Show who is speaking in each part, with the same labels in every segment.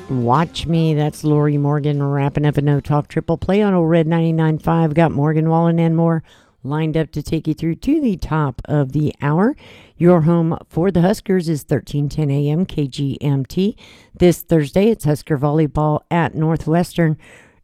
Speaker 1: Watch Me. That's Lori Morgan wrapping up a No Talk Triple Play on Old Red 99.5. Got Morgan Wallen and more lined up to take you through to the top of the hour. Your home for the Huskers is 1310 a.m. KGMT. This Thursday, it's Husker Volleyball at Northwestern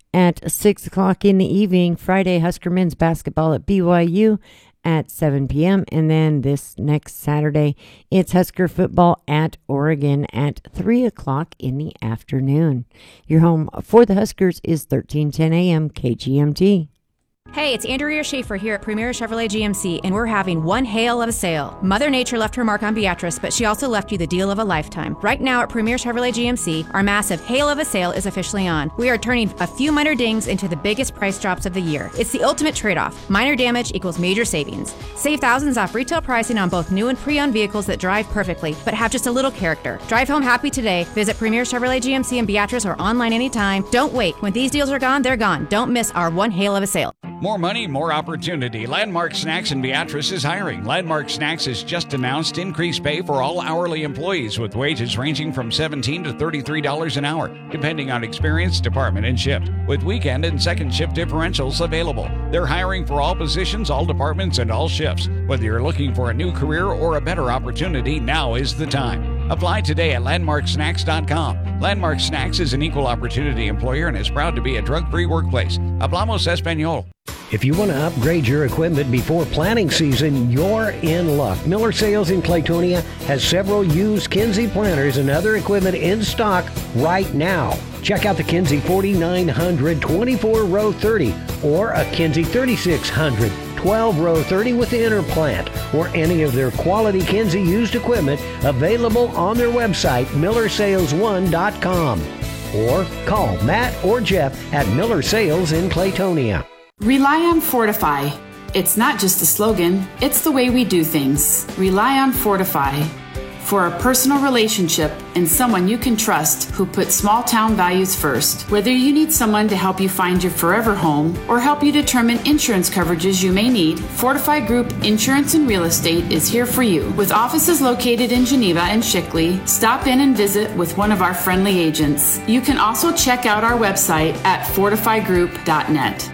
Speaker 1: at 6 o'clock in the evening. Friday, Husker Men's Basketball at BYU at 7 p.m. And then this next Saturday, it's Husker Football at Oregon at 3 o'clock in the afternoon. Your home for the Huskers is 1310 a.m. KGMT.
Speaker 2: Hey, it's Andrea Schaefer here at Premier Chevrolet GMC, and we're having one hail of a sale. Mother Nature left her mark on Beatrice, but she also left you the deal of a lifetime. Right now at Premier Chevrolet GMC, our massive hail of a sale is officially on. We are turning a few minor dings into the biggest price drops of the year. It's the ultimate trade-off. Minor damage equals major savings. Save thousands off retail pricing on both new and pre-owned vehicles that drive perfectly, but have just a little character. Drive home happy today. Visit Premier Chevrolet GMC in Beatrice or online anytime. Don't wait. When these deals are gone, they're gone. Don't miss our one hail of a sale.
Speaker 3: More money, more opportunity. Landmark Snacks in Beatrice is hiring. Landmark Snacks has just announced increased pay for all hourly employees with wages ranging from $17 to $33 an hour, depending on experience, department, and shift, with weekend and second shift differentials available. They're hiring for all positions, all departments, and all shifts. Whether you're looking for a new career or a better opportunity, now is the time. Apply today at landmarksnacks.com. Landmark Snacks is an equal opportunity employer and is proud to be a drug-free workplace. Hablamos Español.
Speaker 4: If you want to upgrade your equipment before planting season, you're in luck. Miller Sales in Claytonia has several used Kinsey planters and other equipment in stock right now. Check out the Kinsey 4900 24-row 30 or a Kinsey 3600 12-row 30 with the inner plant, or any of their quality Kinsey used equipment available on their website, millersalesone.com. Or call Matt or Jeff at Miller Sales in Claytonia.
Speaker 5: Rely on Fortify. It's not just a slogan, it's the way we do things. Rely on Fortify. For a personal relationship and someone you can trust who puts small town values first. Whether you need someone to help you find your forever home or help you determine insurance coverages you may need, Fortify Group Insurance and Real Estate is here for you. With offices located in Geneva and Shickley, stop in and visit with one of our friendly agents. You can also check out our website at fortifygroup.net.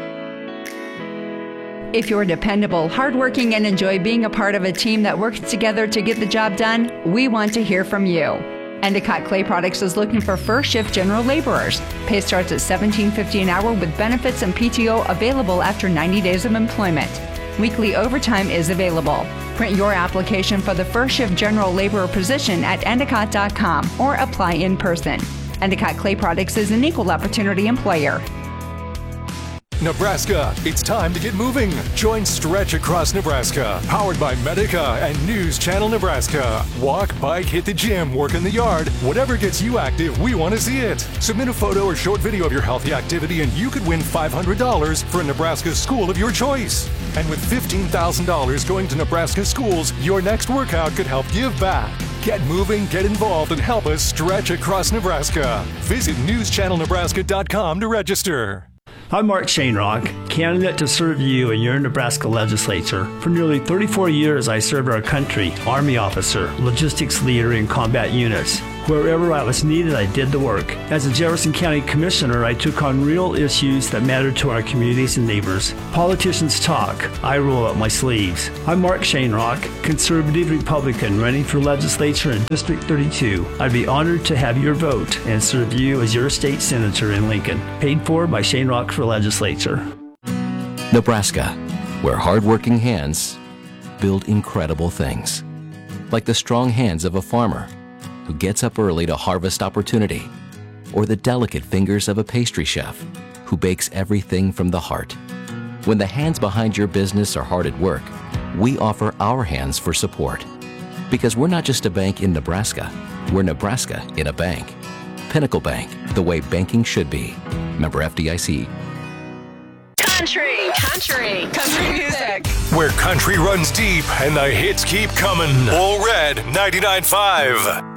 Speaker 6: If you're dependable, hardworking, and enjoy being a part of a team that works together to get the job done, we want to hear from you. Endicott Clay Products is looking for first shift general laborers. Pay starts at $17.50 an hour with benefits and PTO available after 90 days of employment. Weekly overtime is available. Print your application for the first shift general laborer position at endicott.com or apply in person. Endicott Clay Products is an equal opportunity employer.
Speaker 7: Nebraska, it's time to get moving. Join Stretch Across Nebraska, powered by Medica and News Channel Nebraska. Walk, bike, hit the gym, work in the yard. Whatever gets you active, we want to see it. Submit a photo or short video of your healthy activity and you could win $500 for a Nebraska school of your choice. And with $15,000 going to Nebraska schools, your next workout could help give back. Get moving, get involved, and help us stretch across Nebraska. Visit newschannelnebraska.com to register.
Speaker 8: I'm Mark Shanerock, candidate to serve you in your Nebraska legislature. For nearly 34 years, I served our country, Army officer, logistics leader in combat units. Wherever I was needed, I did the work. As a Jefferson County Commissioner, I took on real issues that mattered to our communities and neighbors. Politicians talk, I roll up my sleeves. I'm Mark Shanerock, conservative Republican running for legislature in District 32. I'd be honored to have your vote and serve you as your state senator in Lincoln. Paid for by Shanerock for Legislature.
Speaker 9: Nebraska, where hardworking hands build incredible things. Like the strong hands of a farmer who gets up early to harvest opportunity, or the delicate fingers of a pastry chef who bakes everything from the heart. When the hands behind your business are hard at work, we offer our hands for support. Because we're not just a bank in Nebraska, we're Nebraska in a bank. Pinnacle Bank, the way banking should be. Member FDIC.
Speaker 10: Country music.
Speaker 7: Where country runs deep and the hits keep coming. All Red 99.5.